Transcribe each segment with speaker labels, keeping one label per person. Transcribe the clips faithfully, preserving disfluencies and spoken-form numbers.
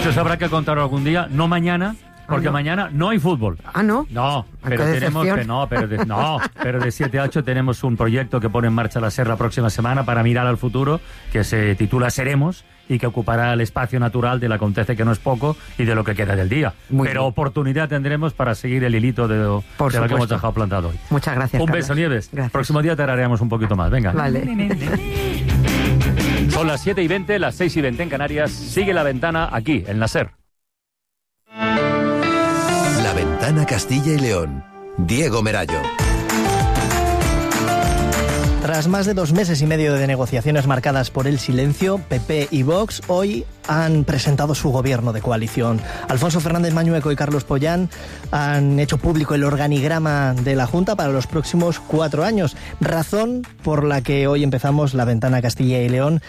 Speaker 1: Muchos habrá que contar algún día, no mañana, porque ah, no. mañana no hay fútbol.
Speaker 2: Ah, ¿no?
Speaker 1: No, pero tenemos que no, pero de, no, pero de siete a ocho tenemos un proyecto que pone en marcha la SER la próxima semana para mirar al futuro, que se titula Seremos y que ocupará el espacio natural del acontece que no es poco y de lo que queda del día. Muy pero bien. Oportunidad tendremos para seguir el hilito de, de lo que hemos dejado plantado hoy.
Speaker 2: Muchas gracias,
Speaker 1: Un
Speaker 2: Carlos.
Speaker 1: beso, Nieves.
Speaker 2: Gracias.
Speaker 1: Próximo día te haremos un poquito más. Venga.
Speaker 2: Vale.
Speaker 1: Son las siete y veinte, las seis y veinte en Canarias. Sigue La Ventana aquí, en la SER.
Speaker 3: La Ventana Castilla y León. Diego Merallo.
Speaker 4: Tras más de dos meses y medio de negociaciones marcadas por el silencio, P P y Vox hoy han presentado su gobierno de coalición. Alfonso Fernández Mañueco y Carlos Pollán han hecho público el organigrama de la Junta para los próximos cuatro años, razón por la que hoy empezamos La Ventana Castilla y León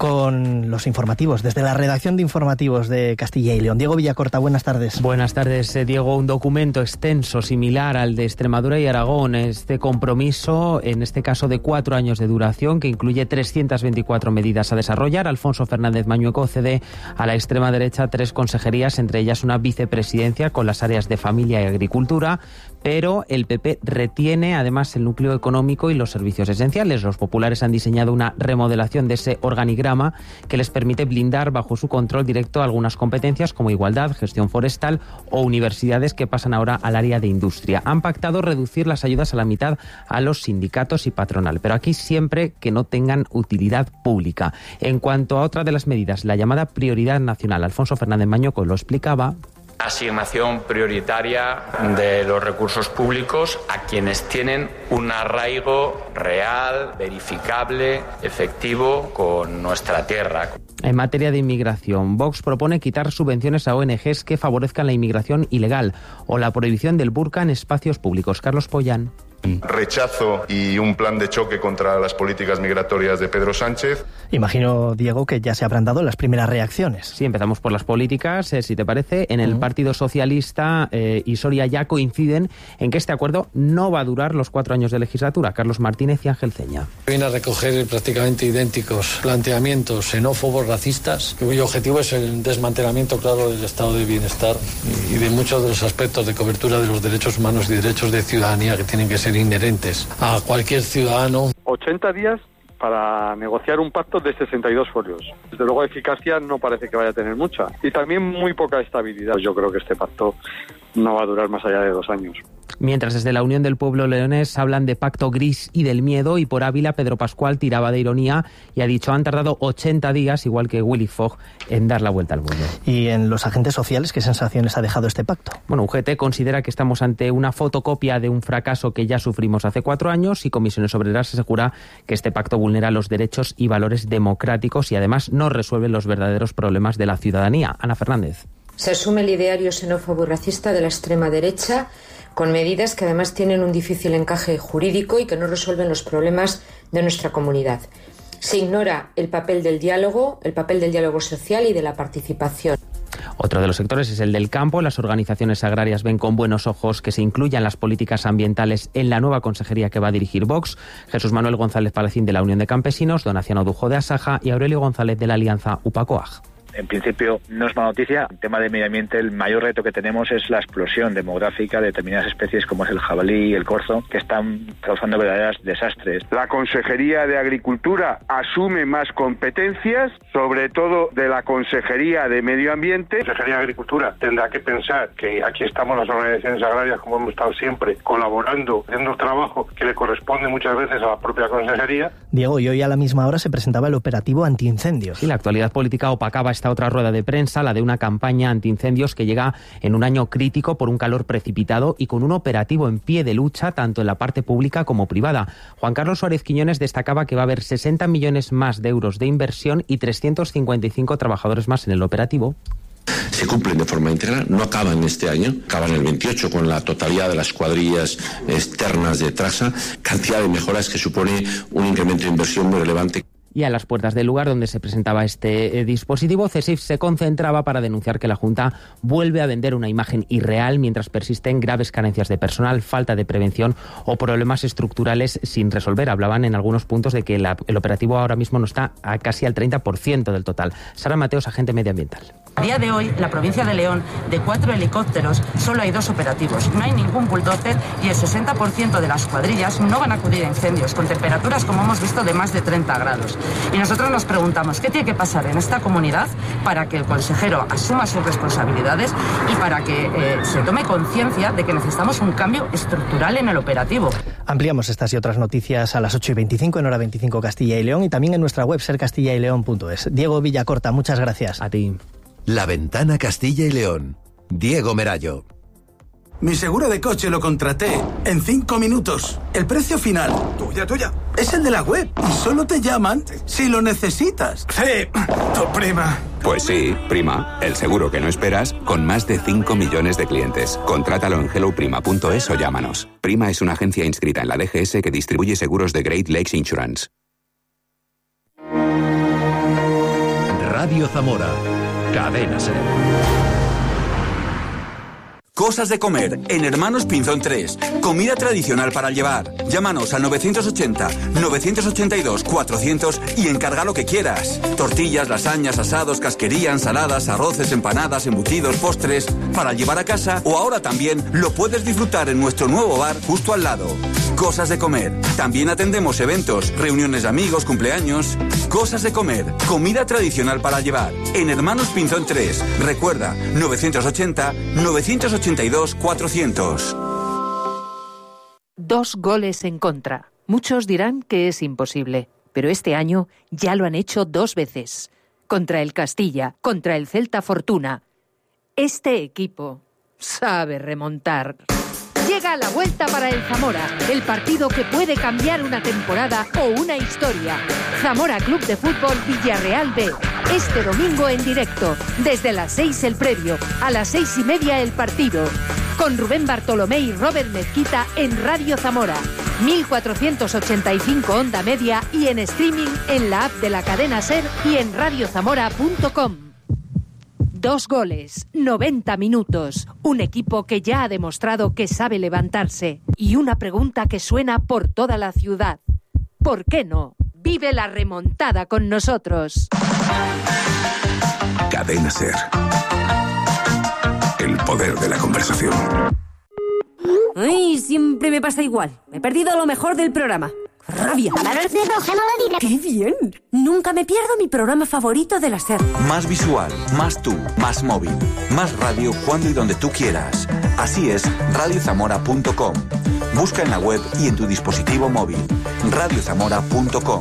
Speaker 4: con los informativos, desde la redacción de informativos de Castilla y León. Diego Villacorta, buenas tardes.
Speaker 5: Buenas tardes, Diego. Un documento extenso, similar al de Extremadura y Aragón. Este compromiso, en este caso de cuatro años de duración, que incluye trescientas veinticuatro medidas a desarrollar. Alfonso Fernández Mañueco cede a la extrema derecha tres consejerías, entre ellas una vicepresidencia con las áreas de familia y agricultura, pero el P P retiene además el núcleo económico y los servicios esenciales. Los populares han diseñado una remodelación de ese organigrama que les permite blindar bajo su control directo algunas competencias como igualdad, gestión forestal o universidades, que pasan ahora al área de industria. Han pactado reducir las ayudas a la mitad a los sindicatos y patronal, pero aquí siempre que no tengan utilidad pública. En cuanto a otra de las medidas, la llamada prioridad nacional, Alfonso Fernández Mañueco lo explicaba.
Speaker 6: Asignación prioritaria de los recursos públicos a quienes tienen un arraigo real, verificable, efectivo con nuestra tierra.
Speaker 5: En materia de inmigración, Vox propone quitar subvenciones a O N Ges que favorezcan la inmigración ilegal o la prohibición del burka en espacios públicos. Carlos Pollán.
Speaker 7: Rechazo y un plan de choque contra las políticas migratorias de Pedro Sánchez.
Speaker 4: Imagino, Diego, que ya se habrán dado las primeras reacciones.
Speaker 5: Sí, empezamos por las políticas, eh, si te parece. En el uh-huh. Partido Socialista eh, y Soria ya coinciden en que este acuerdo no va a durar los cuatro años de legislatura. Carlos Martínez y Ángel Ceña.
Speaker 8: Viene a recoger prácticamente idénticos planteamientos xenófobos, racistas, cuyo objetivo es el desmantelamiento, claro, del estado de bienestar y de muchos de los aspectos de cobertura de los derechos humanos y derechos de ciudadanía que tienen que ser inherentes a cualquier ciudadano.
Speaker 9: ochenta días para negociar un pacto de sesenta y dos folios. Desde luego, eficacia no parece que vaya a tener mucha. Y también muy poca estabilidad. Yo creo que este pacto no va a durar más allá de dos años.
Speaker 5: Mientras desde la Unión del Pueblo leonés hablan de pacto gris y del miedo, y por Ávila Pedro Pascual tiraba de ironía y ha dicho han tardado ochenta días, igual que Willy Fogg, en dar la vuelta al mundo.
Speaker 4: ¿Y en los agentes sociales qué sensaciones ha dejado este pacto?
Speaker 5: Bueno, U G T considera que estamos ante una fotocopia de un fracaso que ya sufrimos hace cuatro años y Comisiones Obreras asegura que este pacto vulnera los derechos y valores democráticos y además no resuelve los verdaderos problemas de la ciudadanía. Ana Fernández.
Speaker 10: Se asume el ideario xenófobo y racista de la extrema derecha, con medidas que además tienen un difícil encaje jurídico y que no resuelven los problemas de nuestra comunidad. Se ignora el papel del diálogo, el papel del diálogo social y de la participación.
Speaker 5: Otro de los sectores es el del campo. Las organizaciones agrarias ven con buenos ojos que se incluyan las políticas ambientales en la nueva consejería que va a dirigir Vox. Jesús Manuel González Palacín de la Unión de Campesinos, Donaciano Dujo de Asaja y Aurelio González de la Alianza UPACOAG.
Speaker 11: En principio no es mala noticia. En tema de medio ambiente, el mayor reto que tenemos es la explosión demográfica de determinadas especies como es el jabalí y el corzo, que están causando verdaderos desastres.
Speaker 12: La Consejería de Agricultura asume más competencias, sobre todo de la Consejería de Medio Ambiente.
Speaker 13: La Consejería de Agricultura tendrá que pensar que aquí estamos las organizaciones agrarias, como hemos estado siempre, colaborando, haciendo trabajo que le corresponde muchas veces a la propia Consejería.
Speaker 4: Diego, y hoy a la misma hora se presentaba el operativo antiincendios.
Speaker 5: Y la actualidad política opacaba esta otra rueda de prensa, la de una campaña antiincendios que llega en un año crítico por un calor precipitado y con un operativo en pie de lucha tanto en la parte pública como privada. Juan Carlos Suárez Quiñones destacaba que va a haber sesenta millones más de euros de inversión y trescientos cincuenta y cinco trabajadores más en el operativo.
Speaker 14: Se cumplen de forma íntegra, no acaban este año, acaban el veintiocho con la totalidad de las cuadrillas externas de Trasa, cantidad de mejoras que supone un incremento de inversión muy relevante.
Speaker 5: Y a las puertas del lugar donde se presentaba este eh, dispositivo, CESIF se concentraba para denunciar que la Junta vuelve a vender una imagen irreal mientras persisten graves carencias de personal, falta de prevención o problemas estructurales sin resolver. Hablaban en algunos puntos de que la, el operativo ahora mismo no está a casi al treinta por ciento del total. Sara Mateos, agente medioambiental.
Speaker 2: A día de hoy, la provincia de León, de cuatro helicópteros, solo hay dos operativos. No hay ningún bulldozer y el sesenta por ciento de las cuadrillas no van a acudir a incendios, con temperaturas, como hemos visto, de más de treinta grados. Y nosotros nos preguntamos, ¿qué tiene que pasar en esta comunidad para que el consejero asuma sus responsabilidades y para que eh, se tome conciencia de que necesitamos un cambio estructural en el operativo?
Speaker 4: Ampliamos estas y otras noticias a las ocho y veinticinco en Hora veinticinco Castilla y León y también en nuestra web ser castilla y león punto es. Diego Villacorta, muchas gracias.
Speaker 5: A ti.
Speaker 3: La Ventana Castilla y León. Diego Merayo.
Speaker 15: Mi seguro de coche lo contraté en cinco minutos. El precio final, tuya, tuya, es el de la web y solo te llaman si lo necesitas. Sí, tu prima.
Speaker 16: Pues sí, Prima, el seguro que no esperas con más de cinco millones de clientes. Contrátalo en hello prima punto es o llámanos. Prima es una agencia inscrita en la D G S que distribuye seguros de Great Lakes Insurance.
Speaker 3: Radio Zamora. Cadena SER.
Speaker 17: Cosas de comer en Hermanos Pinzón tres. Comida tradicional para llevar. Llámanos al novecientos ochenta, novecientos ochenta y dos, cuatrocientos y encarga lo que quieras. Tortillas, lasañas, asados, casquería, ensaladas, arroces, empanadas, embutidos, postres. Para llevar a casa o ahora también lo puedes disfrutar en nuestro nuevo bar justo al lado. Cosas de comer. También atendemos eventos, reuniones de amigos, cumpleaños. Cosas de comer. Comida tradicional para llevar. En Hermanos Pinzón tres. Recuerda, novecientos ochenta, novecientos ochenta y dos, cuatrocientos.
Speaker 18: Dos goles en contra. Muchos dirán que es imposible, pero este año ya lo han hecho dos veces. Contra el Castilla, contra el Celta Fortuna. Este equipo sabe remontar. Llega la vuelta para el Zamora, el partido que puede cambiar una temporada o una historia. Zamora Club de Fútbol Villarreal B. Este domingo en directo, desde las seis el previo, a las seis y media el partido. Con Rubén Bartolomé y Robert Mezquita en Radio Zamora. mil cuatrocientos ochenta y cinco onda media y en streaming en la app de la cadena SER y en radio zamora punto com. Dos goles, noventa minutos, un equipo que ya ha demostrado que sabe levantarse y una pregunta que suena por toda la ciudad. ¿Por qué no? Vive la remontada con nosotros.
Speaker 16: Cadena SER. El poder de la conversación.
Speaker 19: Ay, siempre me pasa igual. Me he perdido lo mejor del programa. ¡Rabia! ¡Qué bien! Nunca me pierdo mi programa favorito de la SER.
Speaker 17: Más visual, más tú, más móvil. Más radio cuando y donde tú quieras. Así es, radio zamora punto com. Busca en la web y en tu dispositivo móvil. radio zamora punto com.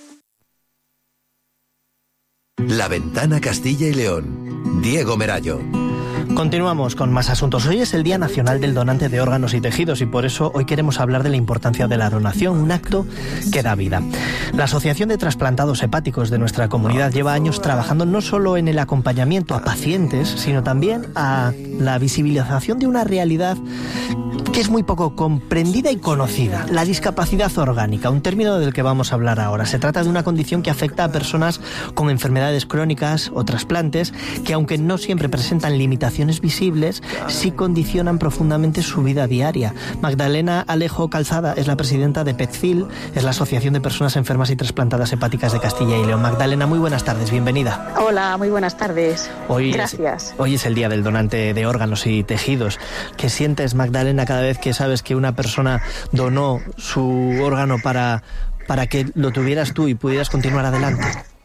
Speaker 3: La Ventana Castilla y León. Diego Merayo.
Speaker 4: Continuamos con más asuntos. Hoy es el Día Nacional del Donante de Órganos y Tejidos y por eso hoy queremos hablar de la importancia de la donación, un acto que da vida. La Asociación de Trasplantados Hepáticos de nuestra comunidad lleva años trabajando no solo en el acompañamiento a pacientes, sino también a la visibilización de una realidad que es muy poco comprendida y conocida, la discapacidad orgánica, un término del que vamos a hablar ahora. Se trata de una condición que afecta a personas con enfermedades crónicas o trasplantes que, aunque no siempre presentan limitaciones visibles, sí condicionan profundamente su vida diaria. Magdalena Alejo Calzada es la presidenta de PETFIL, es la Asociación de Personas Enfermas y Trasplantadas Hepáticas de Castilla y León. Magdalena, muy buenas tardes, bienvenida.
Speaker 20: Hola, muy buenas tardes.
Speaker 4: Hoy
Speaker 20: Gracias.
Speaker 4: Es, hoy es el Día del Donante de Órganos y Tejidos. ¿Qué sientes, Magdalena, cada vez que sabes que una persona donó su órgano para, para que lo tuvieras tú y pudieras continuar adelante?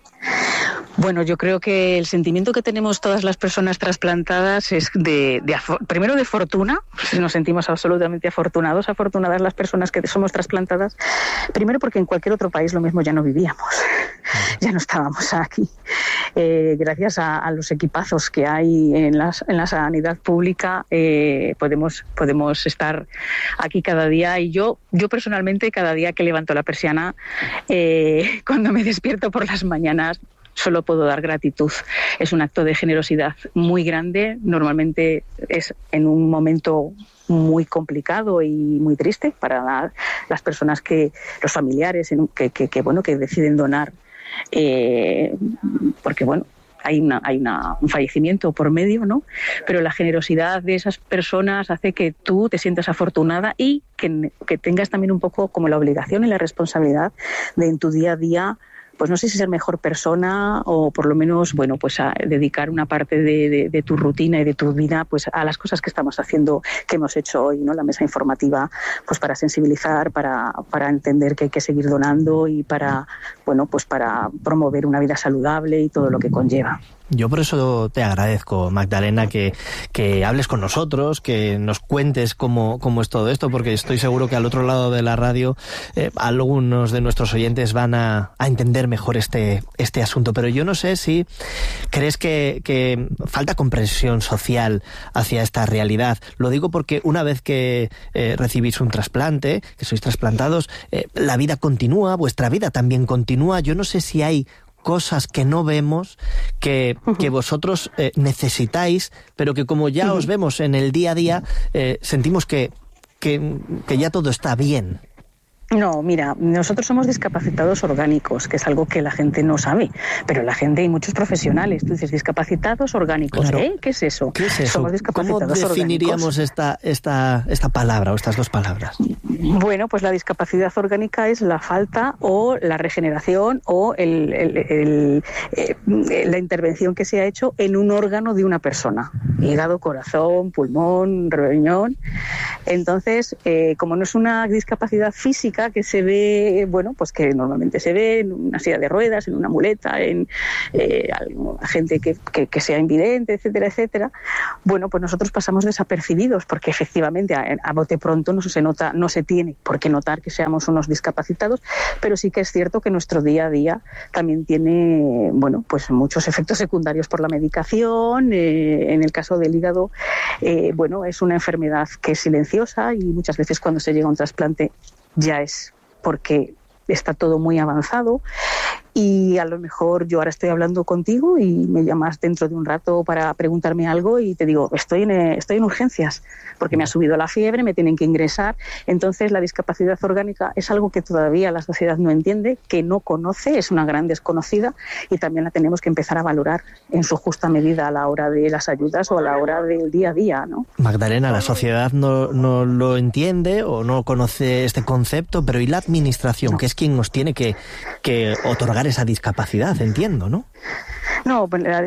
Speaker 20: Bueno, yo creo que el sentimiento que tenemos todas las personas trasplantadas es de, de primero de fortuna, nos sentimos absolutamente afortunados, afortunadas las personas que somos trasplantadas, primero porque en cualquier otro país lo mismo ya no vivíamos, ya no estábamos aquí. Eh, gracias a, a los equipazos que hay en, las, en la sanidad pública eh, podemos, podemos estar aquí cada día y yo, yo personalmente cada día que levanto la persiana, eh, cuando me despierto por las mañanas, solo puedo dar gratitud. Es un acto de generosidad muy grande. Normalmente es en un momento muy complicado y muy triste para la, las personas que, los familiares que, que, que bueno, que deciden donar, eh, porque bueno, hay una, hay una, un fallecimiento por medio, ¿no? Pero la generosidad de esas personas hace que tú te sientas afortunada y que, que tengas también un poco como la obligación y la responsabilidad de en tu día a día pues no sé si ser mejor persona o por lo menos, bueno, pues a dedicar una parte de, de, de tu rutina y de tu vida pues a las cosas que estamos haciendo, que hemos hecho hoy, ¿no? La mesa informativa, pues para sensibilizar, para, para entender que hay que seguir donando y para, bueno, pues para promover una vida saludable y todo lo que conlleva.
Speaker 4: Yo por eso te agradezco, Magdalena, que, que hables con nosotros, que nos cuentes cómo, cómo es todo esto, porque estoy seguro que al otro lado de la radio eh, algunos de nuestros oyentes van a, a entender mejor este, este asunto. Pero yo no sé si crees que, que falta comprensión social hacia esta realidad. Lo digo porque una vez que eh, recibís un trasplante, que sois trasplantados, eh, la vida continúa, vuestra vida también continúa. Yo no sé si hay cosas que no vemos, que, uh-huh. que vosotros eh, necesitáis, pero que como ya uh-huh. os vemos en el día a día, eh, sentimos que, que, que ya todo está bien.
Speaker 20: No, mira, nosotros somos discapacitados orgánicos, que es algo que la gente no sabe, pero la gente y muchos profesionales, tú dices discapacitados orgánicos, claro. ¿eh? ¿Qué es eso?
Speaker 4: ¿Qué es eso?
Speaker 20: Somos discapacitados
Speaker 4: ¿Cómo definiríamos esta, esta, esta palabra o estas dos palabras?
Speaker 20: Bueno, pues la discapacidad orgánica es la falta o la regeneración o el, el, el, el, la intervención que se ha hecho en un órgano de una persona, hígado, corazón, pulmón, riñón. Entonces, eh, como no es una discapacidad física que se ve, bueno, pues que normalmente se ve en una silla de ruedas, en una muleta, en eh, gente que, que, que sea invidente, etcétera, etcétera, bueno, pues nosotros pasamos desapercibidos porque efectivamente a, a bote pronto no se nota, no se tiene por qué notar que seamos unos discapacitados, pero sí que es cierto que nuestro día a día también tiene, bueno, pues muchos efectos secundarios por la medicación. Eh, en el caso del hígado, eh, bueno, es una enfermedad que es silenciosa y muchas veces cuando se llega a un trasplante ya es porque está todo muy avanzado y a lo mejor yo ahora estoy hablando contigo y me llamas dentro de un rato para preguntarme algo y te digo, estoy en, estoy en urgencias porque me ha subido la fiebre, me tienen que ingresar. Entonces la discapacidad orgánica es algo que todavía la sociedad no entiende, que no conoce, es una gran desconocida y también la tenemos que empezar a valorar en su justa medida a la hora de las ayudas o a la hora del día a día, ¿no?
Speaker 4: Magdalena, la sociedad no, no lo entiende o no conoce este concepto, pero ¿y la administración, no. que es quien nos tiene que, que otorgar esa discapacidad, entiendo, ¿no?
Speaker 20: No,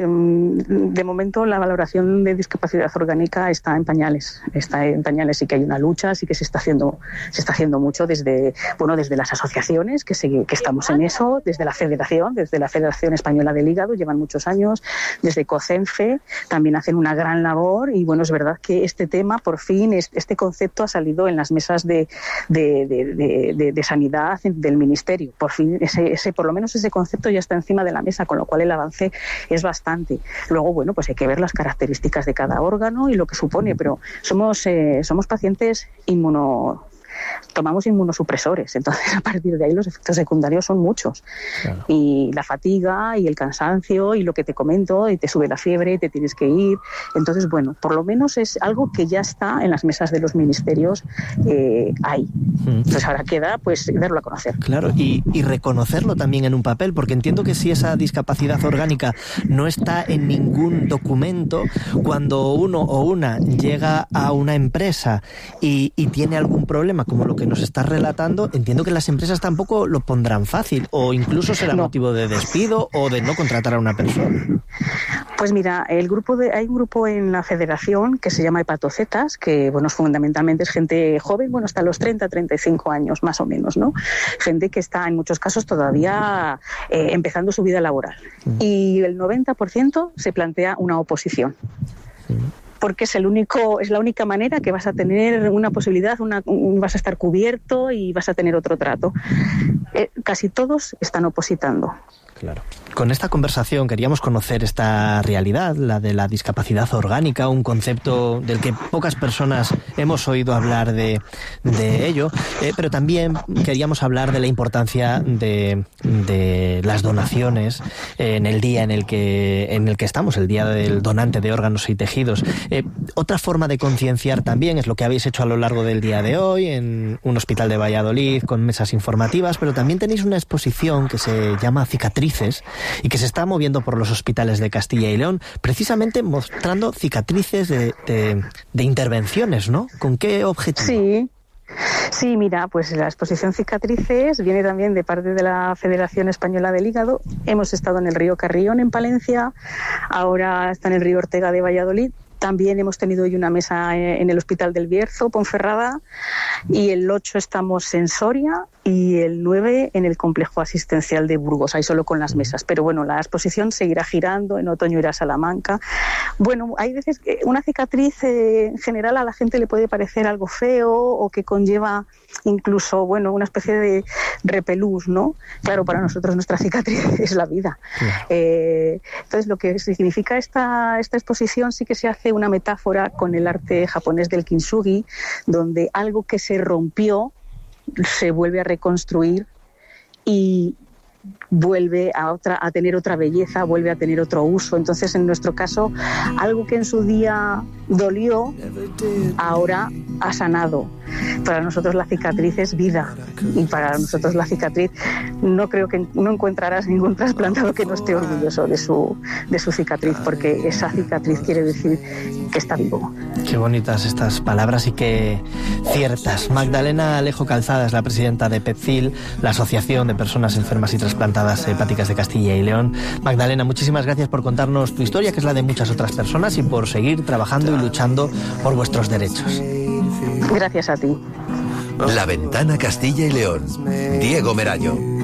Speaker 20: de momento la valoración de discapacidad orgánica está en pañales, está en pañales, sí que hay una lucha, sí que se está haciendo, se está haciendo mucho desde, bueno, desde las asociaciones, que, se, que estamos en eso, desde la Federación, desde la Federación Española del Hígado, llevan muchos años, desde COCENFE, también hacen una gran labor y bueno, es verdad que este tema, por fin, este concepto ha salido en las mesas de, de, de, de, de, de sanidad del Ministerio, por fin, ese, ese, por lo menos ese concepto ya está encima de la mesa, con lo cual el avance es bastante. Luego, bueno, pues hay que ver las características de cada órgano y lo que supone, pero somos, eh, somos pacientes inmuno... tomamos inmunosupresores, entonces a partir de ahí los efectos secundarios son muchos. Claro. Y la fatiga y el cansancio y lo que te comento, y te sube la fiebre y te tienes que ir. Entonces, bueno, por lo menos es algo que ya está en las mesas de los ministerios eh, ahí. Mm. Entonces ahora queda pues darlo a conocer.
Speaker 4: Claro, y, y reconocerlo también en un papel, porque entiendo que si esa discapacidad orgánica no está en ningún documento, cuando uno o una llega a una empresa y, y tiene algún problema, como lo que nos estás relatando, entiendo que las empresas tampoco lo pondrán fácil o incluso será no. motivo de despido o de no contratar a una persona.
Speaker 20: Pues mira, el grupo de, hay un grupo en la Federación que se llama Hepatocetas, que bueno, fundamentalmente es gente joven, bueno, hasta los treinta, treinta y cinco años más o menos, ¿no? Gente que está en muchos casos todavía eh, empezando su vida laboral. Mm. Y el noventa por ciento se plantea una oposición. Sí. Porque es el único, es la única manera que vas a tener una posibilidad, una, un, vas a estar cubierto y vas a tener otro trato. Eh, casi todos están opositando.
Speaker 4: Claro. Con esta conversación queríamos conocer esta realidad, la de la discapacidad orgánica, un concepto del que pocas personas hemos oído hablar de, de ello, eh, pero también queríamos hablar de la importancia de, de las donaciones eh, en el día en el que en el que estamos, el día del donante de órganos y tejidos. Eh, otra forma de concienciar también es lo que habéis hecho a lo largo del día de hoy en un hospital de Valladolid con mesas informativas, pero también tenéis una exposición que se llama Cicatrices y que se está moviendo por los hospitales de Castilla y León, precisamente mostrando cicatrices de, de, de intervenciones, ¿no? ¿Con qué objetivo?
Speaker 20: Sí. Sí, mira, pues la exposición Cicatrices viene también de parte de la Federación Española del Hígado. Hemos estado en el río Carrión, en Palencia, ahora está en el río Ortega de Valladolid. También hemos tenido hoy una mesa en el Hospital del Bierzo, Ponferrada, y el ocho estamos en Soria y el nueve en el Complejo Asistencial de Burgos, ahí solo con las mesas. Pero bueno, la exposición seguirá girando, en otoño irá a Salamanca. Bueno, hay veces que una cicatriz eh, en general a la gente le puede parecer algo feo o que conlleva incluso, bueno, una especie de repelús, ¿no? Claro, para nosotros nuestra cicatriz es la vida. Sí. Eh, entonces, lo que significa esta, esta exposición sí que se hace una metáfora con el arte japonés del kintsugi, donde algo que se rompió se vuelve a reconstruir y vuelve a otra a tener otra belleza, vuelve a tener otro uso. Entonces, en nuestro caso, algo que en su día dolió, ahora ha sanado. Para nosotros la cicatriz es vida, y para nosotros la cicatriz, no creo que no encontrarás ningún trasplantado que no esté orgulloso de su de su cicatriz, porque esa cicatriz quiere decir que está vivo.
Speaker 4: Qué bonitas estas palabras y qué ciertas. Magdalena Alejo Calzada es la presidenta de PEPCIL, la Asociación de Personas Enfermas y Trasplantadas Hepáticas de Castilla y León. Magdalena, muchísimas gracias por contarnos tu historia, que es la de muchas otras personas, y por seguir trabajando y luchando por vuestros derechos.
Speaker 20: Gracias a ti.
Speaker 3: La Ventana Castilla y León. Diego Merayo.